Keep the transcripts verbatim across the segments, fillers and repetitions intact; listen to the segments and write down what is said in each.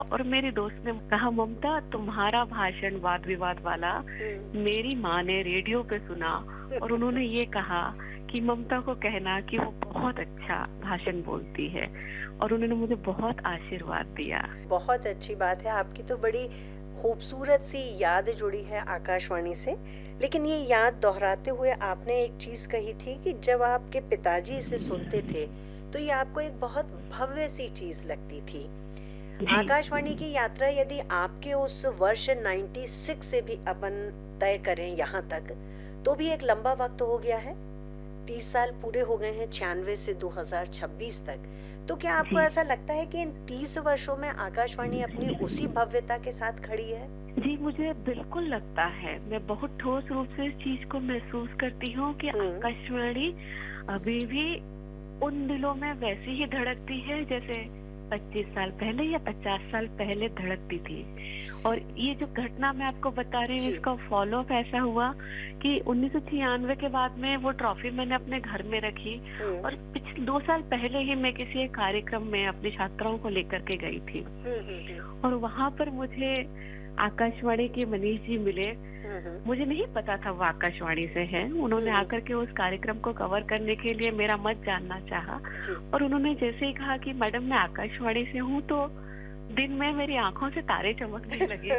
और मेरी दोस्त ने कहा, ममता तुम्हारा भाषण वाद विवाद वाला हुँ। मेरी माँ ने रेडियो पे सुना और उन्होंने ये कहा कि ममता को कहना कि वो बहुत अच्छा भाषण बोलती है, और उन्होंने मुझे बहुत आशीर्वाद दिया। बहुत अच्छी बात है, आपकी तो बड़ी खूबसूरत सी याद जुड़ी है आकाशवाणी से। लेकिन ये याद दोहराते हुए आपने एक चीज़ कही थी कि जब आपके पिताजी इसे सुनते थे, तो ये आपको एक बहुत भव्य सी चीज़ लगती थी। जी। आकाशवाणी की यात्रा यदि आपके उस वर्ष छियानवे से भी अपन तय करें यहाँ तक, तो भी एक लंबा वक्त हो गया है। तीस साल पूरे हो गए हैं छियानवे से दो हज़ार छब्बीस तक। तो क्या आपको जी। ऐसा लगता है कि इन तीस वर्षों में आकाशवाणी अपनी उसी भव्यता के साथ खड़ी है? जी, मुझे बिल्कुल लगता है। मैं बहुत ठोस रूप से इस चीज़ को महसूस करती हूँ कि हुँ, आकाशवाणी अभी भी उन दिलों में वैसी ही धड़कती है जैसे पच्चीस साल पहले या पचास साल पहले धड़कती थी। और ये जो घटना मैं आपको बता रही हूँ, जी। इसका फ़ॉलो अप ऐसा हुआ कि उन्नीस सौ छियानवे के बाद में वो ट्रॉफ़ी मैंने अपने घर में रखी, हुँ, और पिछले दो साल पहले ही मैं किसी एक कार्यक्रम में अपनी छात्राओं को लेकर के गई थी। हुँ, हुँ, हुँ, और वहाँ पर मुझे आकाशवाणी के मनीष जी मिले। हुँ, हुँ, मुझे नहीं पता था वो आकाशवाणी से हैं। हुँ, उन्होंने हुँ, आकर के उस कार्यक्रम को कवर करने के लिए मेरा मत जानना चाहा, जी। और उन्होंने जैसे ही कहा कि मैडम मैं आकाशवाणी से हूँ, तो दिन में मेरी आँखों से तारे चमकने लगे।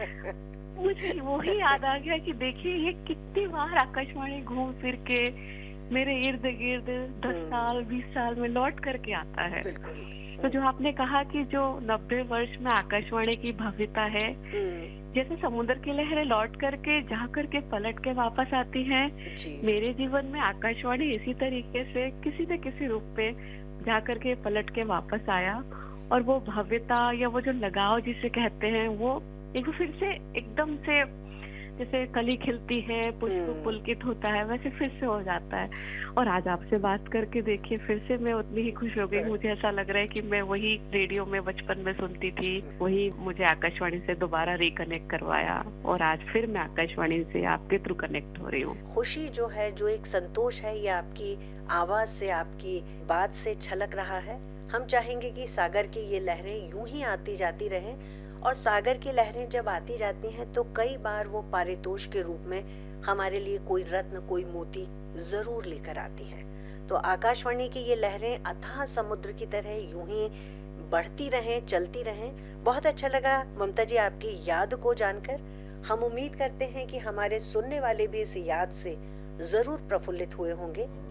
मुझे वो ही याद आ गया कि देखिए ये कितनी बार आकाशवाणी घूम फिर के मेरे इर्द-गिर्द दस हुँ, साल बीस साल में लौट कर के आता है। बिल्कुल। तो हुँ, जो आपने कहा कि जो नब्बे वर्ष में आकाशवाणी की भव्यता है, हुँ, जैसे समुद्र की लहरें लौट करके जा करके पलट के वापस आती हैं, जी। मेरे जीवन में आकाशवाणी इसी तरीके से किसी न किसी रूप में जा करके पलट के वापस आया, और वो भव्यता या वो जो लगाव जिसे कहते हैं, वो एक बार फिर से एकदम से, जैसे कली खिलती है, पुष्प हुँ। पुलकित होता है, वैसे फिर से हो जाता है। और आज आपसे बात करके देखिए फिर से मैं उतनी ही खुश हो गई। मुझे ऐसा लग रहा है कि मैं वही रेडियो में बचपन में सुनती थी, वही मुझे आकाशवाणी से दोबारा रिकनेक्ट करवाया, और आज फिर मैं आकाशवाणी से आपके थ्रू कनेक्ट हो रही हूँ। खुशी जो है, जो एक संतोष है, ये आपकी आवाज़ से, आपकी बात से छलक रहा है। हम चाहेंगे कि सागर की ये लहरें यूं ही आती जाती रहें, और सागर की लहरें जब आती जाती हैं तो कई बार वो पारितोष के रूप में हमारे लिए कोई रत्न, कोई मोती ज़रूर लेकर आती हैं। तो आकाशवाणी की ये लहरें अथाह समुद्र की तरह यूं ही बढ़ती रहें, चलती रहें। बहुत अच्छा लगा ममता जी आपकी याद को जानकर। हम उम्मीद करते हैं कि हमारे सुनने वाले भी इस याद से ज़रूर प्रफुल्लित हुए होंगे।